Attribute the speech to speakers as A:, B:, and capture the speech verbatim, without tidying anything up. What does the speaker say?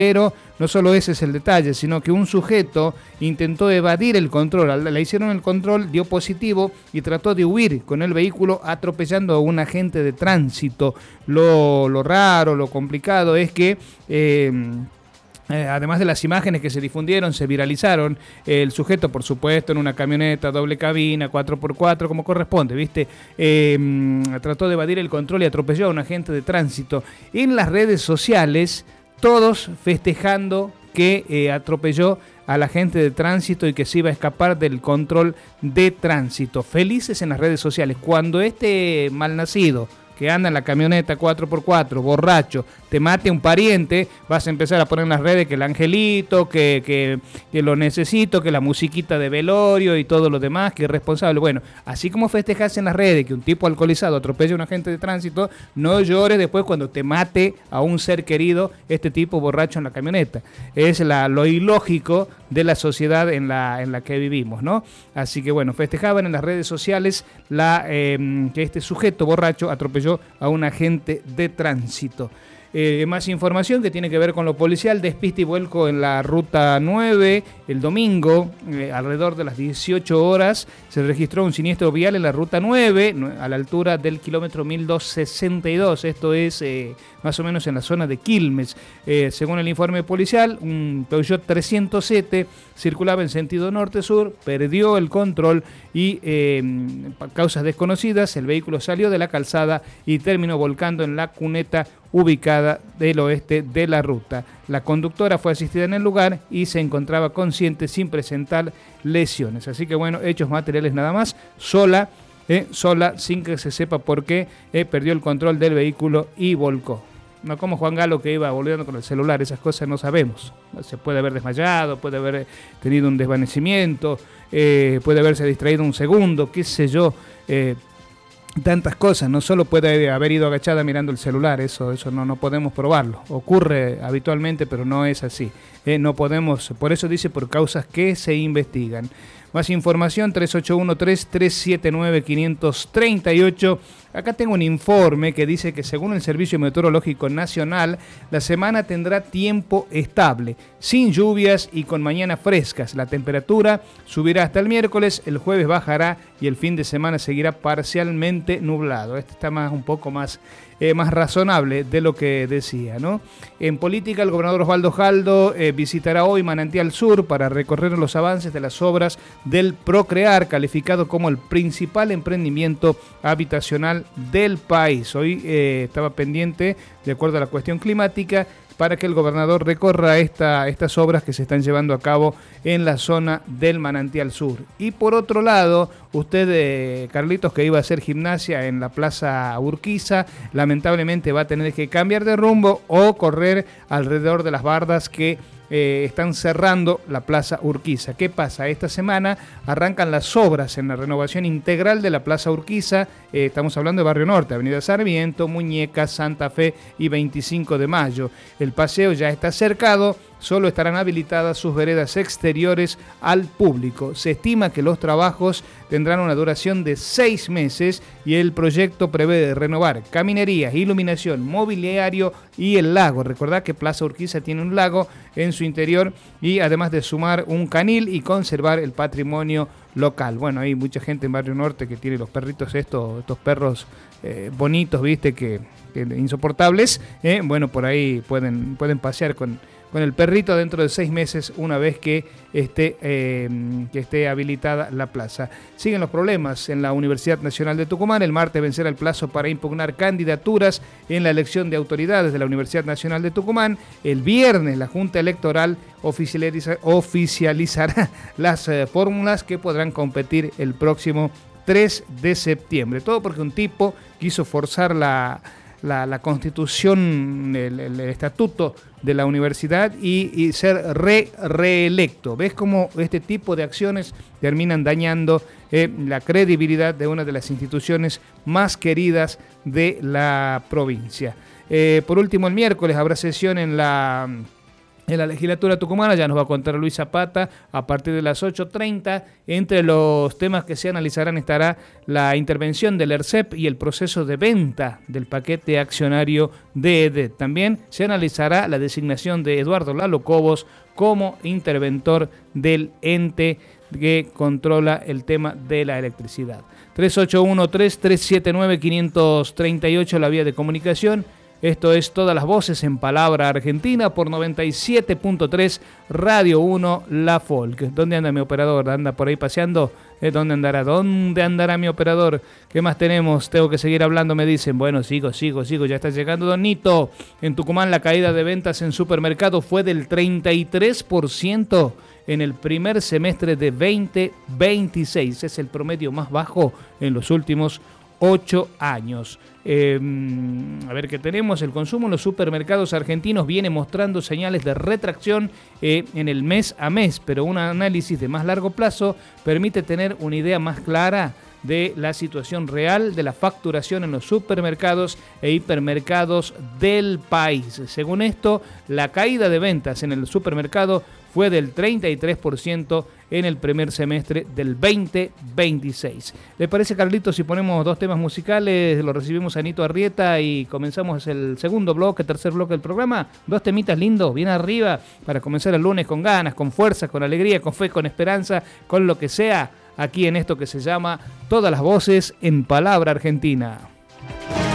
A: Pero no solo ese es el detalle, sino que un sujeto intentó evadir el control. Le hicieron el control, dio positivo y trató de huir con el vehículo atropellando a un agente de tránsito. Lo, lo raro, lo complicado es que... Eh, Eh, además de las imágenes que se difundieron, se viralizaron, eh, el sujeto, por supuesto, en una camioneta, doble cabina, cuatro por cuatro, como corresponde, ¿viste? Eh, trató de evadir el control y atropelló a un agente de tránsito. En las redes sociales, todos festejando que eh, atropelló al agente de tránsito y que se iba a escapar del control de tránsito. Felices en las redes sociales. Cuando este malnacido que anda en la camioneta cuatro por cuatro, borracho, te mate a un pariente, vas a empezar a poner en las redes que el angelito, que, que, que lo necesito, que la musiquita de velorio y todo lo demás, que es responsable. Bueno, así como festejas en las redes que un tipo alcoholizado atropella a un agente de tránsito, no llores después cuando te mate a un ser querido este tipo borracho en la camioneta. Es la, lo ilógico de la sociedad en la, en la que vivimos, ¿no? Así que bueno, festejaban en las redes sociales la, eh, que este sujeto borracho atropelló a un agente de tránsito. Eh, más información que tiene que ver con lo policial: despiste y vuelco en la ruta nueve. El domingo, eh, alrededor de las dieciocho horas, se registró un siniestro vial en la ruta nueve, a la altura del kilómetro mil doscientos sesenta y dos. Esto es eh, más o menos en la zona de Quilmes. Eh, según el informe policial, un Peugeot trescientos siete circulaba en sentido norte-sur, perdió el control y, eh, por causas desconocidas, el vehículo salió de la calzada y terminó volcando en la cuneta ubicada del oeste de la ruta. La conductora fue asistida en el lugar y se encontraba consciente sin presentar lesiones. Así que bueno, hechos materiales nada más, sola, eh, sola, sin que se sepa por qué, eh, perdió el control del vehículo y volcó. No como Juan Galo, que iba volviendo con el celular, esas cosas no sabemos. Se puede haber desmayado, puede haber tenido un desvanecimiento, eh, puede haberse distraído un segundo, qué sé yo, eh, tantas cosas. No solo puede haber ido agachada mirando el celular, eso, eso no, no podemos probarlo. Ocurre habitualmente, pero no es así. Eh, no podemos, por eso dice por causas que se investigan. Más información, tres ocho uno tres, tres siete nueve, cinco tres ocho. Acá tengo un informe que dice que según el Servicio Meteorológico Nacional, la semana tendrá tiempo estable, sin lluvias y con mañanas frescas. La temperatura subirá hasta el miércoles, el jueves bajará y el fin de semana seguirá parcialmente nublado. Este está más, un poco más, eh, más razonable de lo que decía, ¿no? En política, el gobernador Osvaldo Jaldo eh, visitará hoy Manantial Sur para recorrer los avances de las obras del Procrear, calificado como el principal emprendimiento habitacional del país. Hoy eh, estaba pendiente, de acuerdo a la cuestión climática, para que el gobernador recorra esta, estas obras que se están llevando a cabo en la zona del Manantial Sur. Y por otro lado, usted, eh, Carlitos, que iba a hacer gimnasia en la Plaza Urquiza, lamentablemente va a tener que cambiar de rumbo o correr alrededor de las bardas que Eh, están cerrando la Plaza Urquiza. ¿Qué pasa? Esta semana arrancan las obras en la renovación integral de la Plaza Urquiza. Eh, estamos hablando de Barrio Norte, Avenida Sarmiento, Muñecas, Santa Fe y veinticinco de mayo. El paseo ya está cercado, solo estarán habilitadas sus veredas exteriores al público. Se estima que los trabajos tendrán una duración de seis meses y el proyecto prevé renovar caminerías, iluminación, mobiliario y el lago. Recordad que Plaza Urquiza tiene un lago en su interior y además de sumar un canil y conservar el patrimonio local. Bueno, hay mucha gente en Barrio Norte que tiene los perritos estos, estos perros eh, bonitos, viste, que, que insoportables. Eh, bueno, por ahí pueden, pueden pasear con con el perrito dentro de seis meses una vez que esté, eh, que esté habilitada la plaza. Siguen los problemas en la Universidad Nacional de Tucumán. El martes vencerá el plazo para impugnar candidaturas en la elección de autoridades de la Universidad Nacional de Tucumán. El viernes la Junta Electoral oficializa, oficializará las eh, fórmulas que podrán competir el próximo tres de septiembre. Todo porque un tipo quiso forzar la... La, la constitución, el, el, el estatuto de la universidad y, y ser re, reelecto. ¿Ves cómo este tipo de acciones terminan dañando eh, la credibilidad de una de las instituciones más queridas de la provincia? Eh, por último, el miércoles habrá sesión en la... en la legislatura tucumana, ya nos va a contar Luis Zapata a partir de las ocho treinta. Entre los temas que se analizarán estará la intervención del ERCEP y el proceso de venta del paquete accionario de E D E T. También se analizará la designación de Eduardo Lalo Cobos como interventor del ente que controla el tema de la electricidad. tres ocho uno tres, tres siete nueve, cinco tres ocho la vía de comunicación. Esto es Todas las Voces en Palabra Argentina por noventa y siete punto tres Radio uno La Folk. ¿Dónde anda mi operador? ¿Anda por ahí paseando? ¿Eh? ¿Dónde andará? ¿Dónde andará mi operador? ¿Qué más tenemos? Tengo que seguir hablando, me dicen. Bueno, sigo, sigo, sigo. Ya está llegando Don Nito. En Tucumán la caída de ventas en supermercado fue del treinta y tres por ciento en el primer semestre de veinte veintiséis. Es el promedio más bajo en los últimos ocho años. Eh, a ver qué tenemos. El consumo en los supermercados argentinos viene mostrando señales de retracción eh, en el mes a mes, pero un análisis de más largo plazo permite tener una idea más clara de la situación real de la facturación en los supermercados e hipermercados del país. Según esto, la caída de ventas en el supermercado fue del treinta y tres por ciento en el primer semestre del veinte veintiséis. ¿Le parece, Carlitos, si ponemos dos temas musicales? Lo recibimos a Nito Arrieta y comenzamos el segundo bloque, tercer bloque del programa. Dos temitas lindos, bien arriba, para comenzar el lunes con ganas, con fuerza, con alegría, con fe, con esperanza, con lo que sea, aquí en esto que se llama Todas las Voces en Palabra Argentina.